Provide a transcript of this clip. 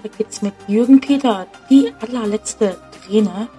Weiter geht's mit Jürgen Peter, die allerletzte Träne.